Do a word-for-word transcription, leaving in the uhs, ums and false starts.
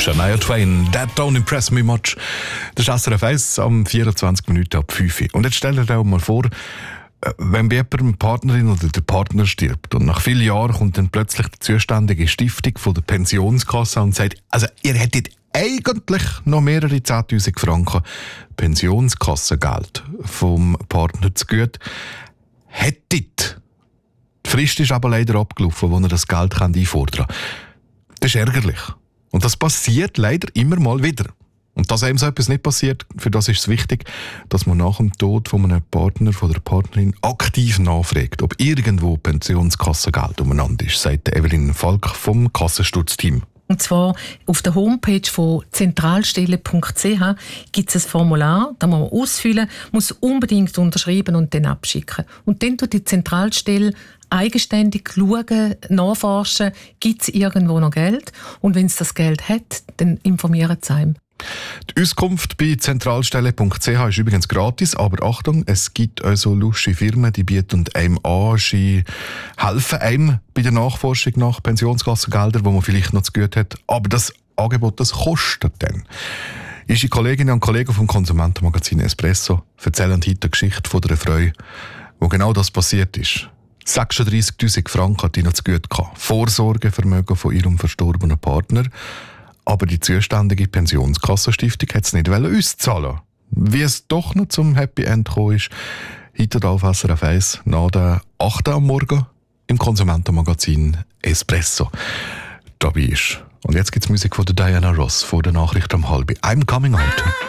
Shania Twain, That Don't Impress Me Much. Das ist S R F eins am vierundzwanzig Minuten ab fünf Uhr. Und jetzt stell dir dir mal vor, wenn bei jemandem die Partnerin oder der Partner stirbt und nach vielen Jahren kommt dann plötzlich die zuständige Stiftung von der Pensionskasse und sagt, also ihr hättet eigentlich noch mehrere zehntausend Franken Pensionskassengeld vom Partner zu gut. Hättet. Die Frist ist aber leider abgelaufen, wo er das Geld einfordern kann. Das ist ärgerlich. Und das passiert leider immer mal wieder. Und dass einem so etwas nicht passiert, für das ist es wichtig, dass man nach dem Tod von einem Partner, von der Partnerin aktiv nachfragt, ob irgendwo Pensionskassengeld umeinander ist, sagt Evelyn Falk vom Kassensturzteam. Und zwar auf der Homepage von zentralstelle punkt c h gibt es ein Formular, das muss man ausfüllen, muss unbedingt unterschreiben und dann abschicken. Und dann tut die Zentralstelle eigenständig schauen, nachforschen, gibt es irgendwo noch Geld? Und wenn es das Geld hat, dann informieren sie einem. Die Auskunft bei zentralstelle punkt c h ist übrigens gratis, aber Achtung, es gibt auch so lustige Firmen, die bieten einem an, sie helfen einem bei der Nachforschung nach Pensionskassengeldern, wo man vielleicht noch zu gut hat. Aber das Angebot, das kostet dann. Unsere Kolleginnen und Kollegen vom Konsumentenmagazin Espresso erzählen heute die Geschichte von einer Frau, wo genau das passiert ist. sechsunddreissigtausend Franken hat die noch zu gut gehabt. Vorsorgevermögen von ihrem verstorbenen Partner. Aber die zuständige Pensionskassenstiftung hat es nicht auszahlen. Wie es doch noch zum Happy End gekommen ist, heute auf S R F eins nach der acht Uhr am Morgen im Konsumentenmagazin Espresso dabei ist. Und jetzt gibt es Musik von der Diana Ross vor der Nachricht um halb. I'm coming out.